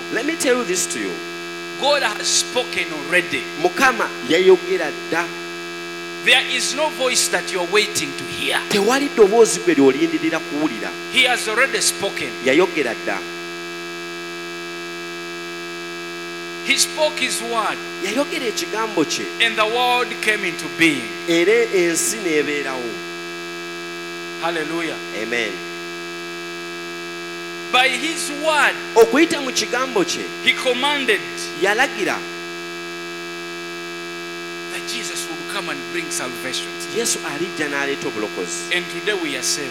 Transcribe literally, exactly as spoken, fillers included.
Let me tell you this to you. God has spoken already. Mukama yayogera dda. There is no voice that you're waiting to hear. Tewali ddoboozi gwe ly'olindirira kuwulira. He has already spoken. Yayogera dda. He spoke his word. Yayogera ekigambo kye. And the world came into being. Era ensi n'ebeerawo. Hallelujah. Amen. By his word, okuyita mu kigambo kye, he commanded yalagira that Jesus would come and bring salvation. Yesu alijja n'aleeta obulokozi. And today we are saved.